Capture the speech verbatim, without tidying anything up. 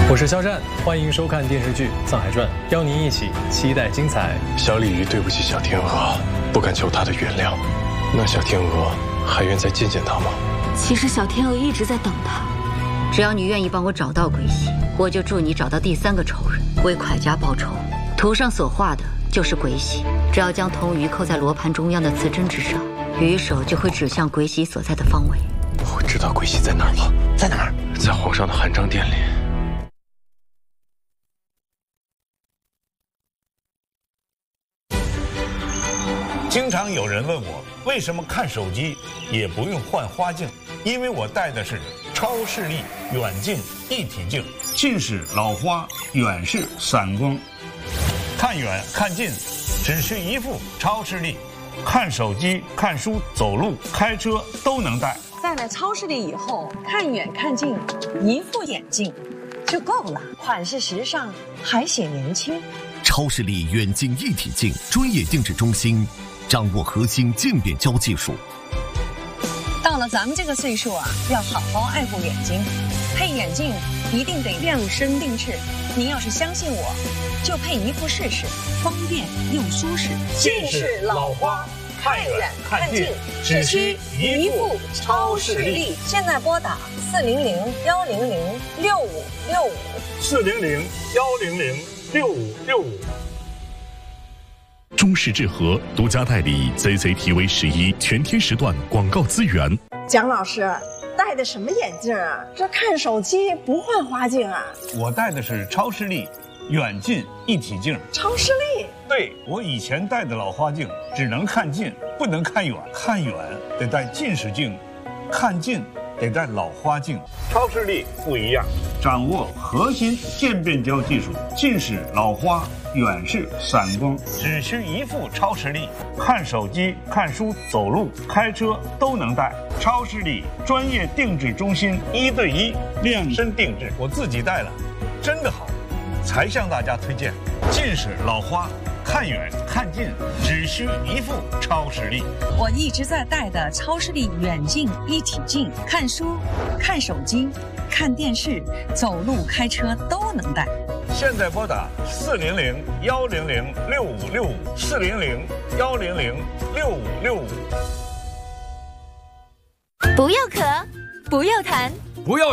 我是肖战，欢迎收看电视剧《藏海传》，邀您一起期待精彩。 小鲤鱼对不起小天鹅，不敢求他的原谅。那小天鹅还愿再见见他吗？ 其实小天鹅一直在等他。只要你愿意帮我找到鬼玺，我就助你找到第三个仇人，为蒯家报仇。图上所画的就是鬼玺，只要将铜鱼扣在罗盘中央的磁针之上，鱼手就会指向鬼玺所在的方位。 我知道鬼玺在哪儿了， 在哪儿？ 在皇上的汉章殿里。 经常有人问我，为什么看手机也不用换花镜？因为我戴的是超视力远近一体镜，近视、老花，远视、散光，看远看近只需一副超视力，看手机、看书、走路、开车都能戴。 戴了超视力以后，看远看近，一副眼镜就够了，款式时尚，还显年轻。 超视力远近一体镜专业定制中心，掌握核心渐变焦技术。 到了咱们这个岁数啊，要好好爱护眼睛，配眼镜一定得量身定制。您要是相信我，就配一副试试，方便又舒适。 近视、老花，看远看近，只需一副超视力。 现在拨打四零零幺零零六五六五， 四零零幺零零六五六五。 中视智和独家代理 C C T V 十一全天时段广告资源。 蒋老师戴的什么眼镜啊？这看手机不换花镜啊？ 我戴的是超视力远近一体镜。 超视力？ 对，我以前戴的老花镜只能看近，不能看远，看远得戴近视镜，看近得戴老花镜。超视力不一样，掌握核心渐变焦技术，近视、老花、远视、散光，只需一副超视力，看手机、看书、走路、开车都能戴。超视力专业定制中心，一对一量身定制，我自己戴了，真的好，才向大家推荐。近视、老花，看远看近只需一副超视力。 我一直在戴的超视力远近一体镜，看书、看手机、看电视、走路、开车都能戴。 现在拨打四零零幺零零六五六五，四零零幺零零六五六五。 不要咳，不要痰， 不要